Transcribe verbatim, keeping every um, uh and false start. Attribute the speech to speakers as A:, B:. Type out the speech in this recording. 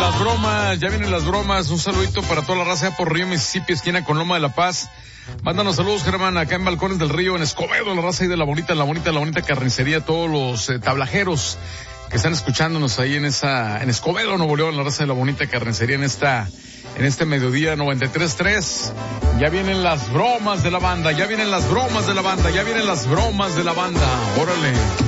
A: las bromas, ya vienen las bromas. Un saludito para toda la raza por Río Mississippi, esquina con Loma de la Paz. Mándanos saludos, Germán, acá en Balcones del Río, en Escobedo, la raza ahí de la bonita, la bonita, la bonita carnicería, todos los eh, tablajeros que están escuchándonos ahí en esa, en Escobedo, Nuevo León, la raza de la bonita carnicería en esta, en este mediodía noventa y tres punto tres. Ya vienen las bromas de la banda, ya vienen las bromas de la banda, ya vienen las bromas de la banda. Órale.